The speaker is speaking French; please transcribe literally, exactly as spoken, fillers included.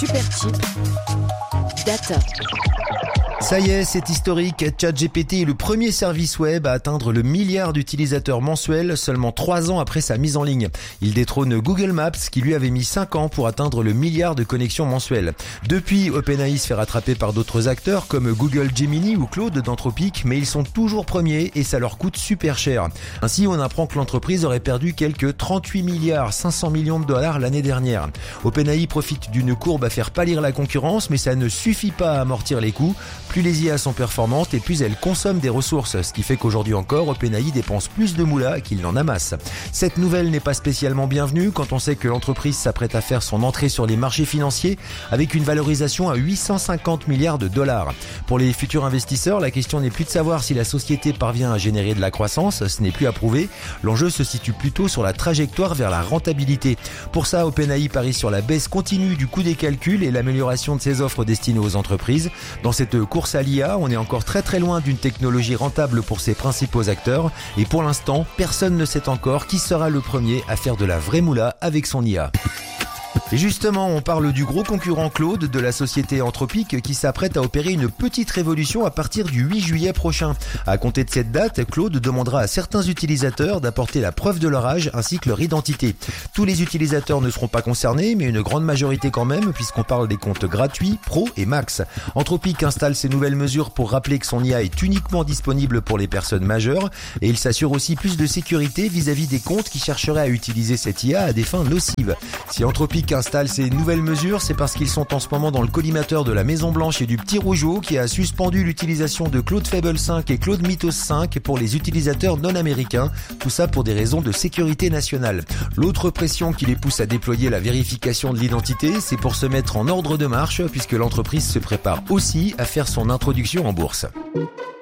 Superchip, data. Ça y est, c'est historique. ChatGPT est le premier service web à atteindre le milliard d'utilisateurs mensuels seulement trois ans après sa mise en ligne. Il détrône Google Maps qui lui avait mis cinq ans pour atteindre le milliard de connexions mensuelles. Depuis, OpenAI se fait rattraper par d'autres acteurs comme Google Gemini ou Claude d'Anthropic, mais ils sont toujours premiers et ça leur coûte super cher. Ainsi, on apprend que l'entreprise aurait perdu quelques trente-huit milliards cinq cents millions de dollars l'année dernière. OpenAI profite d'une courbe à faire pâlir la concurrence, mais ça ne suffit pas à amortir les coûts. Plus les I A sont performantes et plus elles consomment des ressources, ce qui fait qu'aujourd'hui encore, OpenAI dépense plus de moula qu'il n'en amasse. Cette nouvelle n'est pas spécialement bienvenue quand on sait que l'entreprise s'apprête à faire son entrée sur les marchés financiers avec une valorisation à huit cent cinquante milliards de dollars. Pour les futurs investisseurs, la question n'est plus de savoir si la société parvient à générer de la croissance, ce n'est plus à prouver. L'enjeu se situe plutôt sur la trajectoire vers la rentabilité. Pour ça, OpenAI parie sur la baisse continue du coût des calculs et l'amélioration de ses offres destinées aux entreprises. Dans cette course à l'I A, on est encore très très loin d'une technologie rentable pour ses principaux acteurs et pour l'instant, personne ne sait encore qui sera le premier à faire de la vraie moula avec son I A. Et justement, on parle du gros concurrent Claude de la société Anthropic qui s'apprête à opérer une petite révolution à partir du huit juillet prochain. À compter de cette date, Claude demandera à certains utilisateurs d'apporter la preuve de leur âge ainsi que leur identité. Tous les utilisateurs ne seront pas concernés, mais une grande majorité quand même, puisqu'on parle des comptes gratuits, pro et max. Anthropic installe ces nouvelles mesures pour rappeler que son I A est uniquement disponible pour les personnes majeures et il s'assure aussi plus de sécurité vis-à-vis des comptes qui chercheraient à utiliser cette I A à des fins nocives. Si Anthropic installe ces nouvelles mesures, c'est parce qu'ils sont en ce moment dans le collimateur de la Maison Blanche et du Petit Rougeau qui a suspendu l'utilisation de Claude Fable cinq et Claude Mythos cinq pour les utilisateurs non américains, tout ça pour des raisons de sécurité nationale. L'autre pression qui les pousse à déployer la vérification de l'identité, c'est pour se mettre en ordre de marche puisque l'entreprise se prépare aussi à faire son introduction en bourse.